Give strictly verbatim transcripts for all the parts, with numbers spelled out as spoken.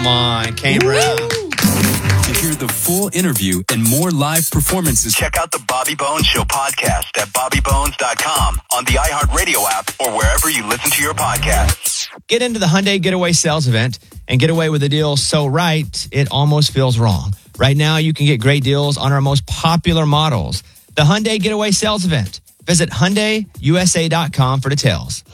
Come on, Kane Brown. To hear the full interview and more live performances, check out the Bobby Bones Show podcast at bobby bones dot com, on the iHeartRadio app, or wherever you listen to your podcasts. Get into the Hyundai Getaway Sales Event and get away with a deal so right, it almost feels wrong. Right now, you can get great deals on our most popular models. The Hyundai Getaway Sales Event. Visit Hyundai U S A dot com for details.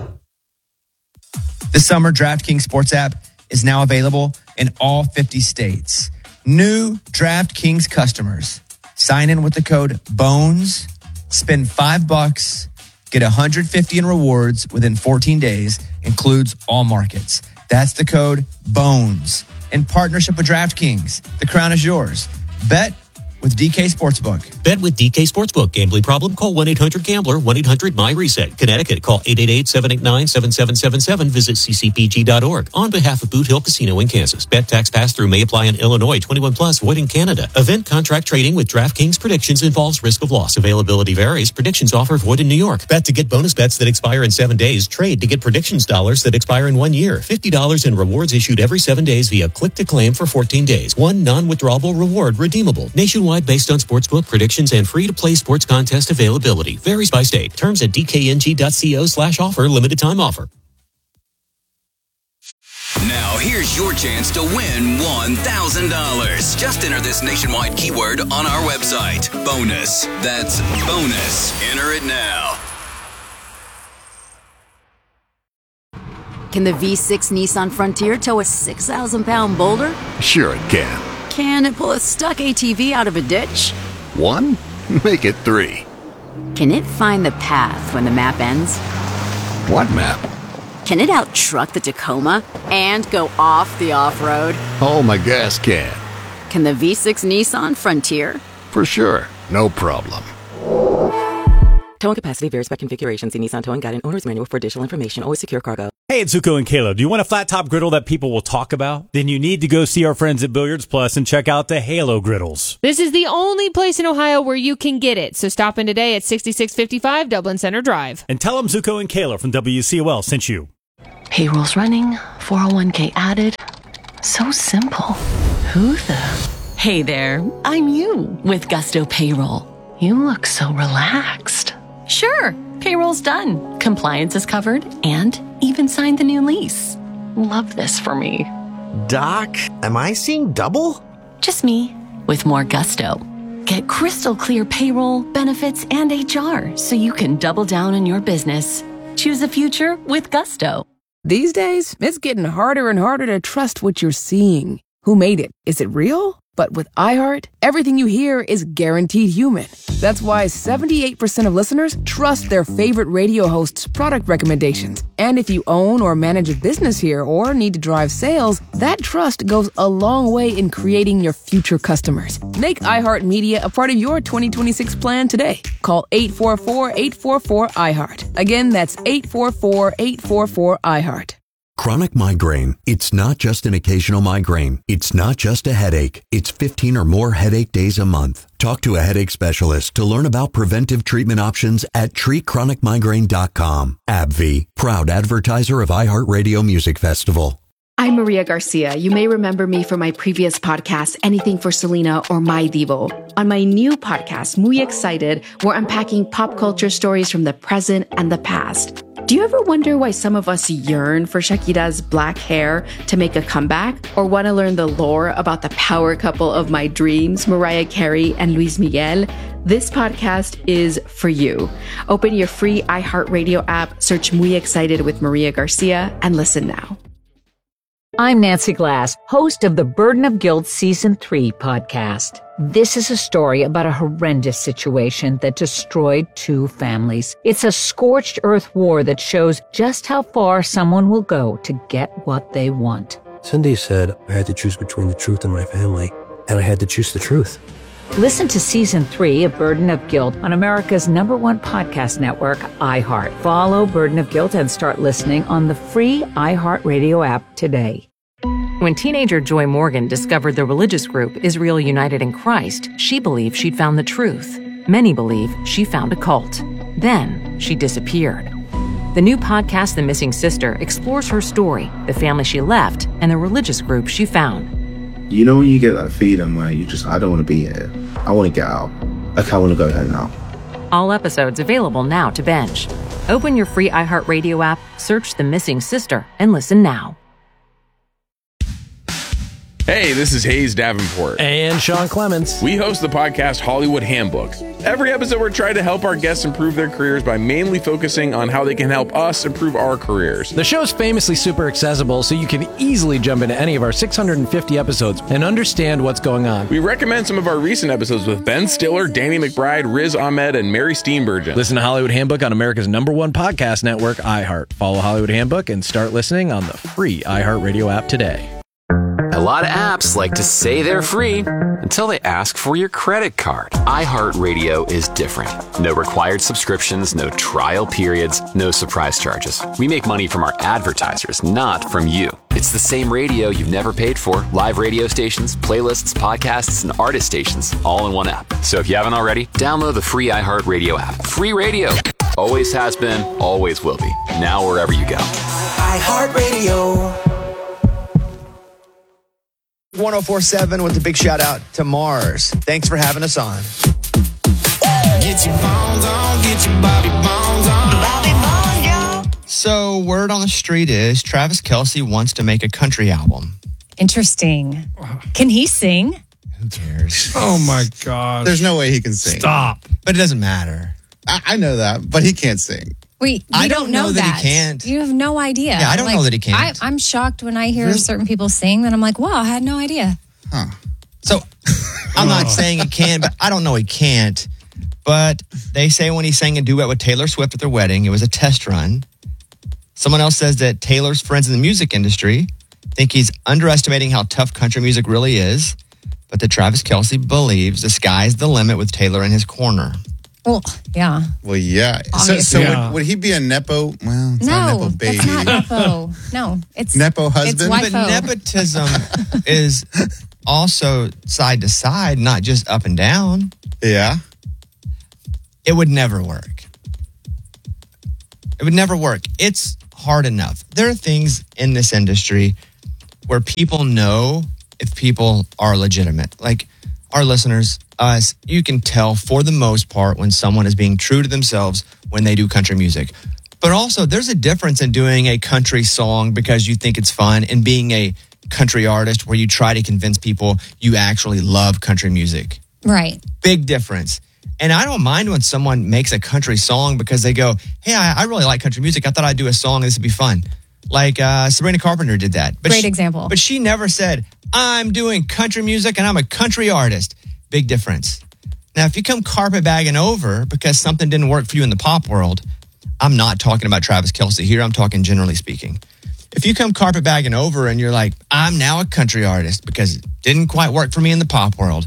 The summer DraftKings Sports app is now available in all fifty states. New DraftKings customers. Sign in with the code BONES, spend five bucks, get one hundred fifty in rewards within fourteen days, includes all markets. That's the code BONES. In partnership with DraftKings, the crown is yours. Bet with D K Sportsbook. Bet with D K Sportsbook. Gambling problem? Call one eight hundred gambler, one eight hundred my reset. Connecticut, call eight eight eight, seven eight nine, seven seven seven seven. Visit c c p g dot org. On behalf of Boot Hill Casino in Kansas. Bet tax pass-through may apply in Illinois. twenty-one plus, void in Canada. Event contract trading with DraftKings Predictions involves risk of loss. Availability varies. Predictions offered void in New York. Bet to get bonus bets that expire in seven days. Trade to get predictions dollars that expire in one year. fifty dollars in rewards issued every seven days via click to claim for fourteen days. One non-withdrawable reward redeemable. Nationwide based on sportsbook predictions and free-to-play sports contest availability. Varies by state. Terms at d k n g dot co slash offer. Limited time offer. now here's your chance to win one thousand dollars. Just enter this nationwide keyword on our website. Bonus. That's bonus. Enter it now. Can the V six Nissan Frontier tow a six thousand pound boulder? Sure it can. Can it pull a stuck A T V out of a ditch? One? Make it three. Can it find the path when the map ends? What map? Can it out-truck the Tacoma and go off the off-road? Oh, my gas can. Can the V six Nissan Frontier? For sure. No problem. Towing capacity varies by configuration. See Nissan Towing Guide and Owner's Manual for additional information. Always secure cargo. Hey, it's Zuko and Kayla. Do you want a flat top griddle that people will talk about? Then you need to go see our friends at Billiards Plus and check out the Halo griddles. This is the only place in Ohio where you can get it. So stop in today at sixty-six fifty-five Dublin Center Drive. And tell them Zuko and Kayla from W C O L sent you. Payroll's running, four oh one k added. So simple. Who the? Hey there, I'm you with Gusto Payroll. You look so relaxed. Sure, payroll's done. Compliance is covered and even signed the new lease. Love this for me. Doc, am I seeing double? Just me with more gusto. Get crystal clear payroll, benefits, and H R so you can double down on your business. Choose a future with Gusto. These days, it's getting harder and harder to trust what you're seeing. Who made it? Is it real? But with iHeart, everything you hear is guaranteed human. That's why seventy-eight percent of listeners trust their favorite radio host's product recommendations. And if you own or manage a business here or need to drive sales, that trust goes a long way in creating your future customers. Make iHeartMedia a part of your twenty twenty-six plan today. Call eight four four, eight four four, iHeart. Again, that's eight four four, eight four four, iHeart. Chronic migraine. It's not just an occasional migraine. It's not just a headache. It's fifteen or more headache days a month. Talk to a headache specialist to learn about preventive treatment options at treat chronic migraine dot com. AbbVie, proud advertiser of iHeartRadio Music Festival. I'm Maria Garcia. You may remember me from my previous podcast, Anything for Selena or My Divo. On my new podcast, Muy Excited, we're unpacking pop culture stories from the present and the past. Do you ever wonder why some of us yearn for Shakira's black hair to make a comeback? Or want to learn the lore about the power couple of my dreams, Mariah Carey and Luis Miguel? This podcast is for you. Open your free iHeartRadio app, search Muy Excited with Maria Garcia, and listen now. I'm Nancy Glass, host of the Burden of Guilt Season three podcast. This is a story about a horrendous situation that destroyed two families. It's a scorched earth war that shows just how far someone will go to get what they want. Cindy said I had to choose between the truth and my family, and I had to choose the truth. Listen to Season three of Burden of Guilt on America's number one podcast network, iHeart. Follow Burden of Guilt and start listening on the free iHeartRadio app today. When teenager Joy Morgan discovered the religious group Israel United in Christ, she believed she'd found the truth. Many believe she found a cult. Then she disappeared. The new podcast, The Missing Sister, explores her story, the family she left, and the religious group she found. You know when you get that feeling where you just, I don't want to be here. I want to get out. Like, I want to go home now. All episodes available now to binge. Open your free iHeartRadio app, search The Missing Sister, and listen now. Hey, this is Hayes Davenport. And Sean Clements. We host the podcast Hollywood Handbook. Every episode, we're trying to help our guests improve their careers by mainly focusing on how they can help us improve our careers. The show's famously super accessible, so you can easily jump into any of our six hundred fifty episodes and understand what's going on. We recommend some of our recent episodes with Ben Stiller, Danny McBride, Riz Ahmed, and Mary Steenburgen. Listen to Hollywood Handbook on America's number one podcast network, iHeart. Follow Hollywood Handbook and start listening on the free iHeartRadio app today. A lot of apps like to say they're free until they ask for your credit card. iHeartRadio is different. No required subscriptions, no trial periods, no surprise charges. We make money from our advertisers, not from you. It's the same radio you've never paid for. Live radio stations, playlists, podcasts, and artist stations all in one app. So if you haven't already, download the free iHeartRadio app. Free radio. Always has been, always will be. Now wherever you go. iHeartRadio. one oh four point seven with a big shout out to Mars. Thanks for having us on. Get your bones on, get your Bobby bones on. Bobby bones, yo. So, word on the street is Travis Kelce wants to make a country album. Interesting. Can he sing? Who cares? Oh my gosh. There's no way he can sing. Stop. But it doesn't matter. I, I know that, but he can't sing. We, we I don't, don't know, know that. that he can't. You have no idea. Yeah, I don't like, know that he can't. I, I'm shocked when I hear Really? certain people sing that I'm like, wow, I had no idea. Huh. So, I'm not saying he can, but I don't know he can't. But they say when he sang a duet with Taylor Swift at their wedding, it was a test run. Someone else says that Taylor's friends in the music industry think he's underestimating how tough country music really is, but that Travis Kelce believes the sky's the limit with Taylor in his corner. Well, yeah. Well, yeah. So, so yeah. Would, would he be a Nepo? Well, it's no, not a Nepo baby. That's not Nepo. No, it's Nepo husband. It's but nepotism is also side to side, not just up and down. Yeah. It would never work. It would never work. It's hard enough. There are things in this industry where people know if people are legitimate. Like our listeners, us, you can tell for the most part when someone is being true to themselves when they do country music. But also, there's a difference in doing a country song because you think it's fun and being a country artist where you try to convince people you actually love country music. Right. Big difference. And I don't mind when someone makes a country song because they go, hey, I, I really like country music. I thought I'd do a song and this would be fun. Like uh, Sabrina Carpenter did that. But Great she, example. But she never said, I'm doing country music and I'm a country artist. Big difference. Now, if you come carpetbagging over because something didn't work for you in the pop world, I'm not talking about Travis Kelce here. I'm talking generally speaking. If you come carpetbagging over and you're like, I'm now a country artist because it didn't quite work for me in the pop world,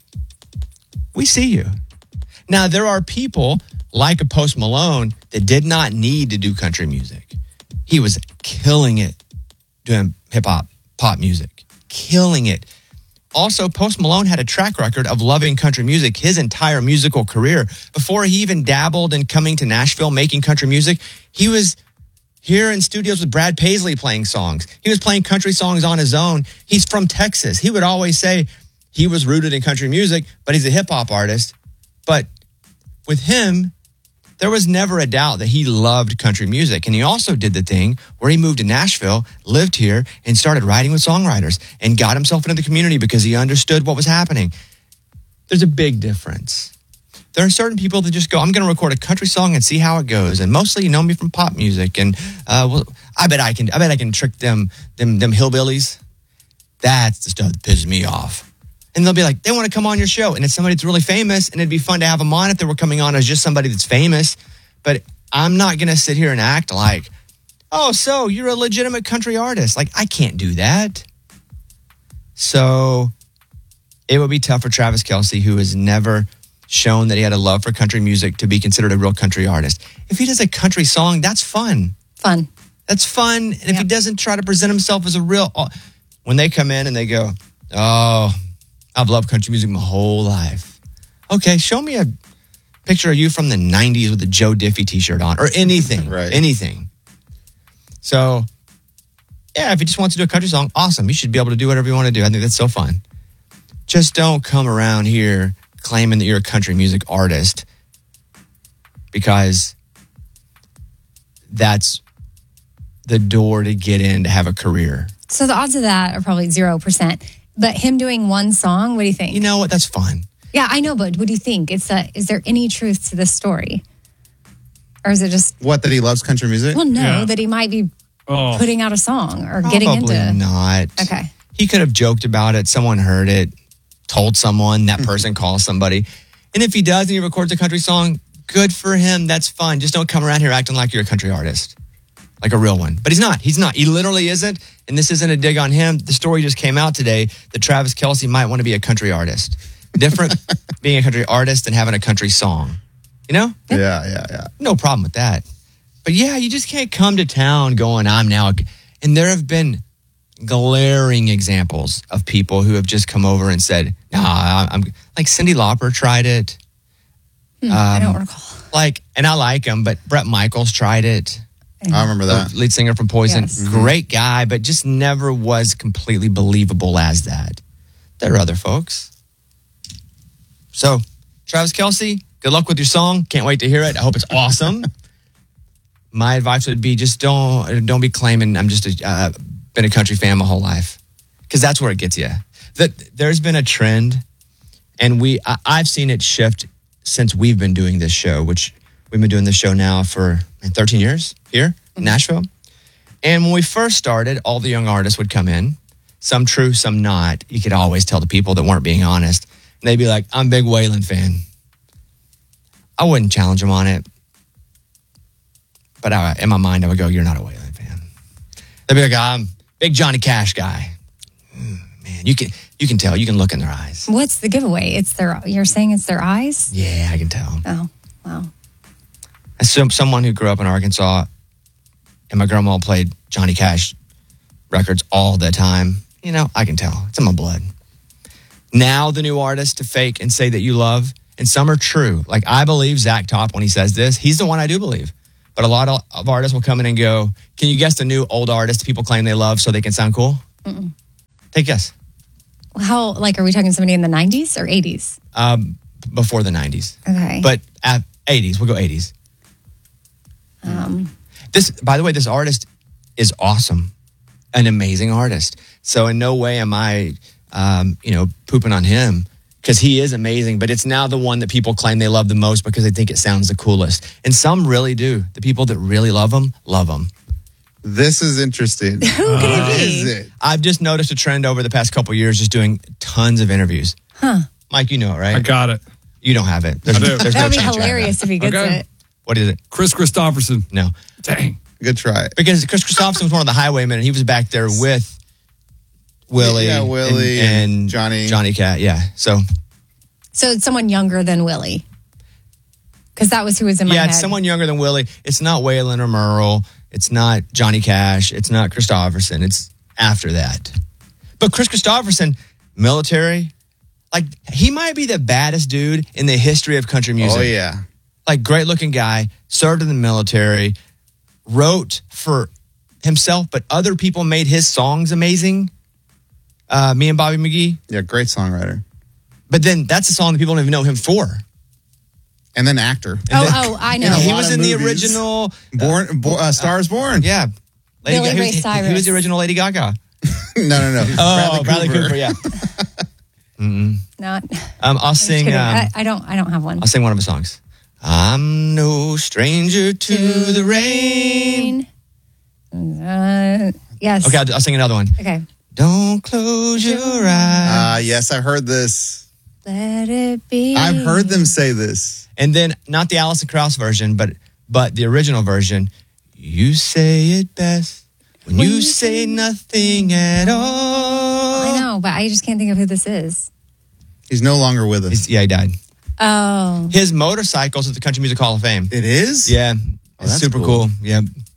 we see you. Now, there are people like a Post Malone that did not need to do country music. He was killing it doing hip-hop, pop music. Killing it. Also, Post Malone had a track record of loving country music his entire musical career. Before he even dabbled in coming to Nashville making country music, he was here in studios with Brad Paisley playing songs. He was playing country songs on his own. He's from Texas. He would always say he was rooted in country music, but he's a hip-hop artist. But with him, there was never a doubt that he loved country music. And he also did the thing where he moved to Nashville, lived here, and started writing with songwriters and got himself into the community because he understood what was happening. There's a big difference. There are certain people that just go, I'm going to record a country song and see how it goes. And mostly you know me from pop music. And uh, well, I bet I can I bet I can trick them, them, them hillbillies. That's the stuff that pisses me off. And they'll be like, they want to come on your show. And it's somebody that's really famous. And it'd be fun to have them on if they were coming on as just somebody that's famous. But I'm not going to sit here and act like, oh, so you're a legitimate country artist. Like, I can't do that. So it would be tough for Travis Kelce, who has never shown that he had a love for country music, to be considered a real country artist. If he does a country song, that's fun. Fun. That's fun. And if he doesn't try to present himself as a real... When they come in and they go, oh... I've loved country music my whole life. Okay, show me a picture of you from the nineties with a Joe Diffie t-shirt on or anything, right? Anything. So, yeah, if you just want to do a country song, awesome. You should be able to do whatever you want to do. I think that's so fun. Just don't come around here claiming that you're a country music artist because that's the door to get in to have a career. So the odds of that are probably zero percent. But him doing one song, what do you think? You know what? That's fun. Yeah, I know, but what do you think? It's a, is there any truth to this story? Or is it just... What, that he loves country music? Well, no, Yeah. that he might be Oh. putting out a song or Probably getting into... not. Okay. He could have joked about it. Someone heard it, told someone, that person calls somebody. And if he does and he records a country song, good for him. That's fine. Just don't come around here acting like you're a country artist. Like a real one. But he's not. He's not. He literally isn't. And this isn't a dig on him. The story just came out today that Travis Kelce might want to be a country artist. Different being a country artist than having a country song. You know? Yeah, yeah, yeah. No problem with that. But yeah, you just can't come to town going, I'm now. A... And there have been glaring examples of people who have just come over and said, nah, I'm like Cyndi Lauper tried it. Hmm, um, I don't recall. Like, and I like him, but Bret Michaels tried it. I remember that. The lead singer from Poison. Yes. Great guy, but just never was completely believable as that. There are other folks. So, Travis Kelce, good luck with your song. Can't wait to hear it. I hope it's awesome. My advice would be just don't don't be claiming I'm just a, uh, been a country fan my whole life, because that's where it gets you. That there's been a trend, and we I, I've seen it shift since we've been doing this show, which we've been doing this show now for thirteen years here in Nashville. And when we first started, all the young artists would come in, some true, some not. You could always tell the people that weren't being honest. And they'd be like, I'm a big Waylon fan. I wouldn't challenge them on it. But I, in my mind, I would go, you're not a Waylon fan. They'd be like, I'm a big Johnny Cash guy. Mm, man, you can you can tell. You can look in their eyes. What's the giveaway? It's their. You're saying it's their eyes? Yeah, I can tell. Oh, wow. As some, someone who grew up in Arkansas, and my grandma played Johnny Cash records all the time, you know, I can tell. It's in my blood. Now the new artists to fake and say that you love, and some are true. Like, I believe Zach Top when he says this. He's the one I do believe. But a lot of, of artists will come in and go, can you guess the new old artist people claim they love so they can sound cool? Mm-mm. Take a guess. How, like, are we talking somebody in the nineties or eighties? Um, before the nineties. Okay. But at eighties. We'll go eighties. Um, This, by the way, this artist is awesome. An amazing artist. So in no way am I, um, you know, pooping on him, because he is amazing, but it's now the one that people claim they love the most because they think it sounds the coolest. And some really do. The people that really love him, love him. This is interesting. Who could it be? Is it? I've just noticed a trend over the past couple of years, just doing tons of interviews. Huh. Mike, you know it, right? I got it. You don't have it. There's, I do. there's That no would be chance you have hilarious if he gets Okay. it. What is it? Chris Christopherson. No. Dang. Good try. Because Chris Christopherson was one of the highwaymen, and he was back there with Willie, Yeah, Willie and, and Johnny. Johnny Cat. Yeah. So So it's someone younger than Willie. Because that was who was in my yeah, head. it's someone younger than Willie. It's not Waylon or Merle. It's not Johnny Cash. It's not Christopherson. It's after that. But Chris Christopherson, military, like, he might be the baddest dude in the history of country music. Oh, yeah. Like, great looking guy, served in the military, wrote for himself, but other people made his songs amazing. Uh, me and Bobby McGee. Yeah, great songwriter. But then that's a song that people don't even know him for. And then actor. And Oh, then- oh, I know. In a He lot was of in the movies. original. Born, bo- uh, Stars Born. Yeah. Lady Billy Gaga. He Ray was, he- he Cyrus. was the original Lady Gaga. no, no, no. Oh, Bradley Cooper, yeah. Mm-mm. Not. Um, I'll I'm just sing. kidding. Um, I, I don't. I don't have one. I'll sing one of his songs. I'm no stranger to the rain. Uh, yes. Okay, I'll, I'll sing another one. Okay. Don't close your eyes. Ah, yes, I heard this. Let it be. I've heard them say this. And then not the Alison Krauss version, but but the original version. You say it best when, when you say nothing at all. I know, but I just can't think of who this is. He's no longer with us. He's, yeah, he died. Oh. His motorcycle's at the Country Music Hall of Fame. It is? Yeah. Oh, It's that's super cool. cool. Yeah.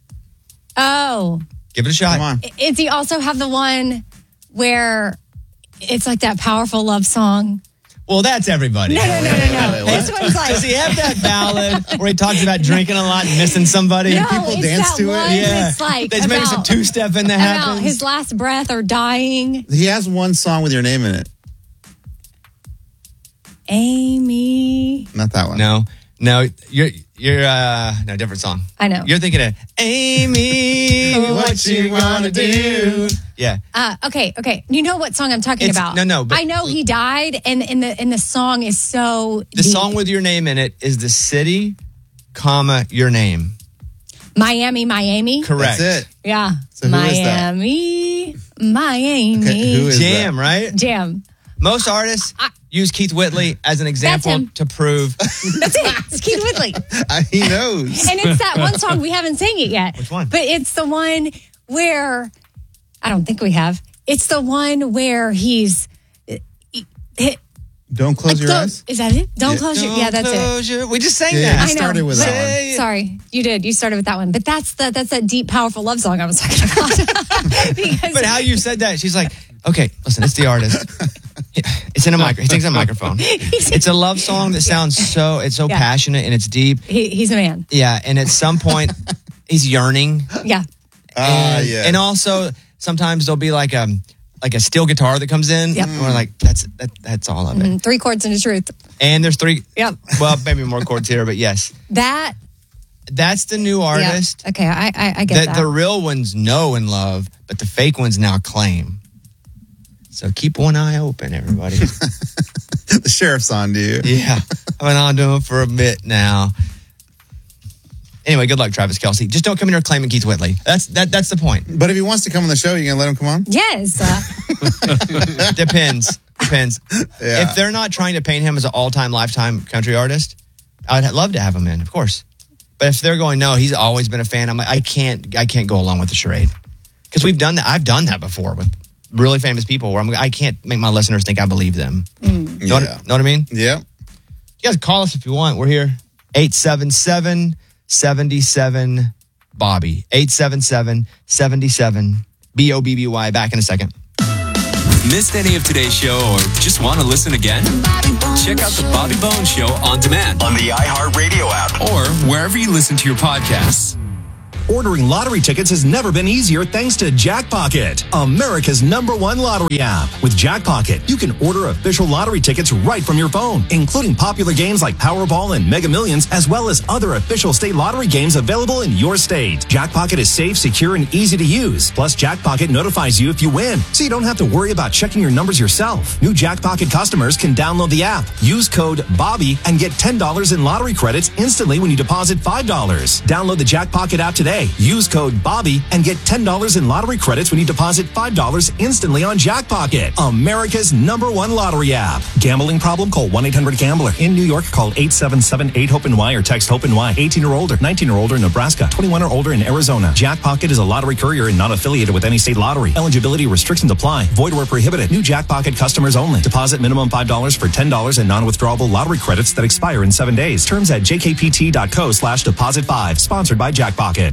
Oh. Give it a shot. Come on. Does he also have the one where it's like that powerful love song? Well, that's everybody. No, no, no, no, no. This one's like. Does he have that ballad where he talks about drinking a lot and missing somebody? No, and people it's dance that to one it? Yeah. that's like There's maybe some about- two-step in that About happens. his last breath or dying. He has one song with your name in it. Amy. Not that one. No. No, you're, you're, uh, no, different song. I know. You're thinking of Amy, what you wanna do? Yeah. Uh, okay, okay. You know what song I'm talking It's- about? no, no, but- I know he died, and and the and the song is so. The deep. song with your name in it is the city, comma, your name. Miami, Miami. Correct. That's it. Yeah. So who is that? Miami, Miami. Okay, who is Jam, that? right? Jam. Most artists use Keith Whitley as an example him. to prove. That's it. It's Keith Whitley. he knows. And it's that one song we haven't sang it yet. Which one? But it's the one where I don't think we have. It's the one where he's. uh, he- Don't close your don't- eyes. Is that it? Don't Yeah. close your. Don't Yeah, that's close it. your- we just sang Yeah, that. you started with that one. Say it. Sorry, you did. You started with that one, but that's the that's that deep, powerful love song I was talking about. Because But how you said that, she's like, okay, listen, it's the artist. It's in a micro. He takes a microphone. It's a love song that sounds so. It's so Yeah. passionate and it's deep. he, he's a man. Yeah, and at some point, he's yearning. Yeah. Ah, and, yeah. and also sometimes there'll be like a like a steel guitar that comes in. Yep. And we're like, that's that, that's all of it. Mm, three chords into truth. And there's three. Yep. Well, maybe more chords here, but yes, That. that's the new Yeah. artist. Okay, I I, I get that that. the real ones know and love, but the fake ones now claim. So keep one eye open, everybody. The sheriff's on to you. Yeah, I've been on to him for a bit now. Anyway, good luck, Travis Kelce. Just don't come in here claiming Keith Whitley. That's that. That's the point. But if he wants to come on the show, you gonna let him come on? Yes. Uh, Depends. Depends. Yeah. If they're not trying to paint him as an all-time, lifetime country artist, I'd love to have him in, of course. But if they're going, no, he's always been a fan. I'm like, I can't. I can't go along with the charade because we've done that. I've done that before with really famous people where I'm. I can't make my listeners think I believe them. mm. You know, Yeah. what, know what I mean? Yeah. You guys call us if you want. We're here. eight seven seven, seven seven, Bobby. eight seven seven, seven seven, B O B B Y. Back in a second. Missed any of today's show or just want to listen again? Check out the Bobby Bones Show on demand on the iHeartRadio app or wherever you listen to your podcasts. Ordering lottery tickets has never been easier thanks to Jackpocket, America's number one lottery app. With Jackpocket, you can order official lottery tickets right from your phone, including popular games like Powerball and Mega Millions, as well as other official state lottery games available in your state. Jackpocket is safe, secure, and easy to use. Plus, Jackpocket notifies you if you win, so you don't have to worry about checking your numbers yourself. New Jackpocket customers can download the app, use code BOBBY, and get ten dollars in lottery credits instantly when you deposit five dollars. Download the Jackpocket app today. Use code BOBBY and get ten dollars in lottery credits when you deposit five dollars instantly on Jackpocket, America's number one lottery app. Gambling problem? Call one eight hundred gambler. In New York, call eight seven seven, eight, HOPE N Y or text HOPE N Y. eighteen or older, nineteen or older in Nebraska, twenty-one or older in Arizona. Jackpocket is a lottery courier and not affiliated with any state lottery. Eligibility restrictions apply. Void where prohibited. New Jackpocket customers only. Deposit minimum five dollars for ten dollars in non-withdrawable lottery credits that expire in seven days. Terms at jkpt.co slash deposit five. Sponsored by Jackpocket.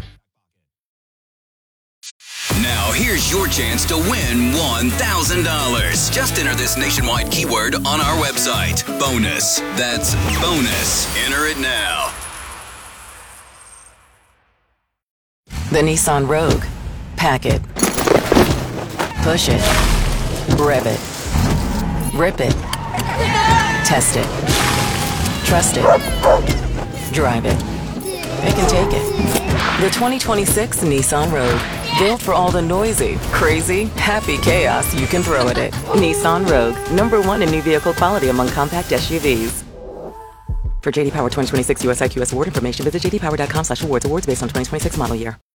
Now, here's your chance to win one thousand dollars. Just enter this nationwide keyword on our website. Bonus. That's bonus. Enter it now. The Nissan Rogue. Pack it. Push it. Rev it. Rip it. Test it. Trust it. Drive it. It can take it. The twenty twenty-six Nissan Rogue. Built for all the noisy, crazy, happy chaos you can throw at it. Nissan Rogue. Number one in new vehicle quality among compact S U Vs. For J D Power twenty twenty-six U S I Q S award information, visit j d power dot com slash awards. Awards based on twenty twenty-six model year.